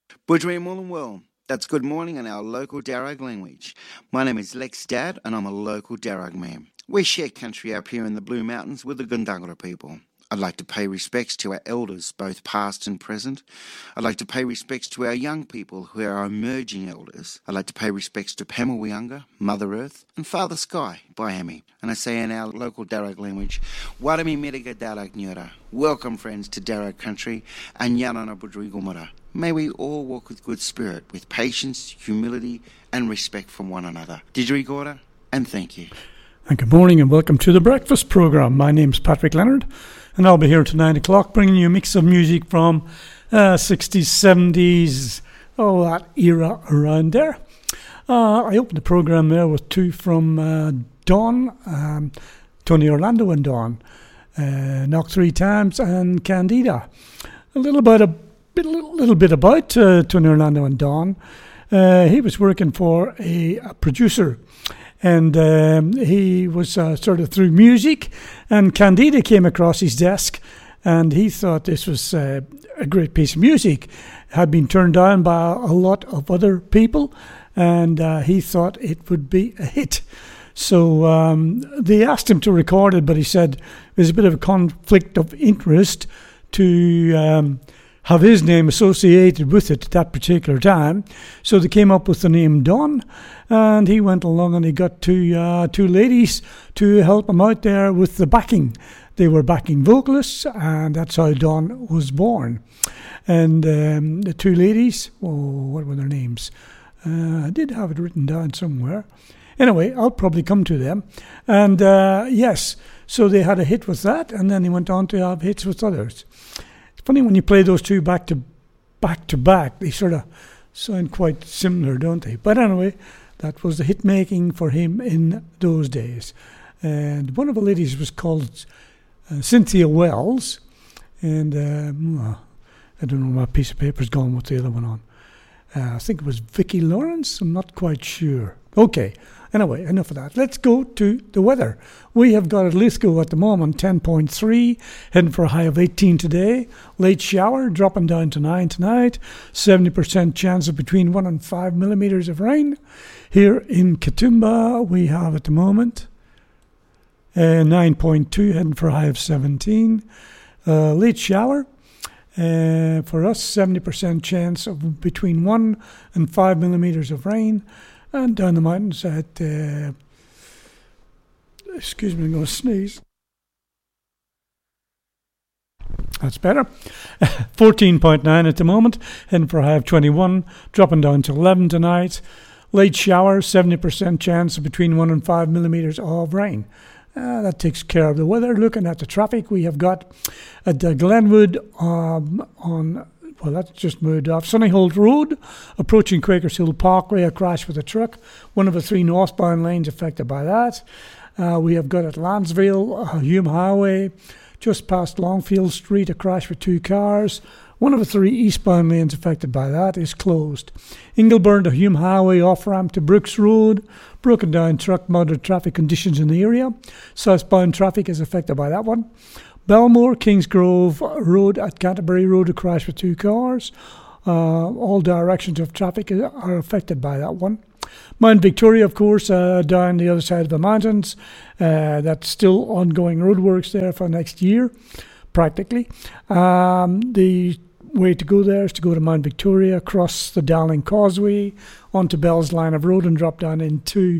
Budri Mullenwell. That's good morning in our local Darug language. My name is Lex Dad and I'm a local Darug man. We share country up here in the Blue Mountains with the Gundungurra people. I'd like to pay respects to our elders, both past and present. I'd like to pay respects to our young people who are our emerging elders. I'd like to pay respects to Pemawiyanga, Mother Earth, and Father Sky, Bayami. And I say in our local Darug language, Warami Meriga Darug Nyura. Welcome, friends, to Darug country, and Yanana Budri Gumara. May we all walk with good spirit, with patience, humility, and respect from one another. Didgerigora, and thank you. And good morning and welcome to the breakfast program. My name's Patrick Leonard and I'll be here till 9 o'clock bringing you a mix of music from 60s, 70s, all that era around there. I opened the program there with two from Dawn, Tony Orlando and Dawn, Knock Three Times and Candida. A little bit about Tony Orlando and Dawn. He was working for a producer. And he was sort of through music, and Candida came across his desk, and he thought this was a great piece of music. Had been turned down by a lot of other people, and he thought it would be a hit. So they asked him to record it, but he said there's a bit of a conflict of interest to have his name associated with it at that particular time. So they came up with the name Dawn, and he went along and he got two ladies to help him out there with the backing. They were backing vocalists, and that's how Dawn was born. And the two ladies, what were their names? I did have it written down somewhere. Anyway, I'll probably come to them. And yes, so they had a hit with that, and then he went on to have hits with others. Funny when you play those two back to back, they sort of sound quite similar, don't they? But anyway, that was the hit making for him in those days. And one of the ladies was called Cynthia Wells, and I don't know, my piece of paper's gone with the other one on. I think it was Vicky Lawrence. I'm not quite sure. Okay. Anyway, enough of that. Let's go to the weather. We have got at Lithgow at the moment 10.3, heading for a high of 18 today. Late shower, dropping down to 9 tonight. 70% chance of between 1 and 5 millimetres of rain. Here in Katoomba, we have at the moment 9.2, heading for a high of 17. Late shower. For us, 70% chance of between 1 and 5 millimetres of rain. And down the mountains at, excuse me, I'm going to sneeze. That's better. 14.9 at the moment, heading for a high of 21, dropping down to 11 tonight. Late shower, 70% chance of between 1 and 5 millimetres of rain. That takes care of the weather. Looking at the traffic, we have got at Glenwood well, that's just moved off. Sunnyholt Road, approaching Quakers Hill Parkway, a crash with a truck. One of the three northbound lanes affected by that. We have got at Lansville, Hume Highway, just past Longfield Street, a crash with two cars. One of the three eastbound lanes affected by that is closed. Ingleburn to Hume Highway, off-ramp to Brooks Road, broken down truck, moderate traffic conditions in the area. Southbound traffic is affected by that one. Belmore, Kingsgrove Road at Canterbury Road, a crash with two cars. All directions of traffic are affected by that one. Mount Victoria, of course, down the other side of the mountains. That's still ongoing roadworks there for next year, practically. The way to go there is to go to Mount Victoria, cross the Dowling Causeway, onto Bell's Line of Road and drop down into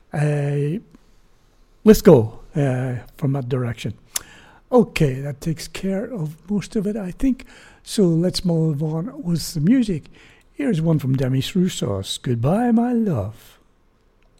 Lithgow from that direction. Okay, that takes care of most of it, I think. So let's move on with the music. Here's one from Demis Roussos. Goodbye, my love.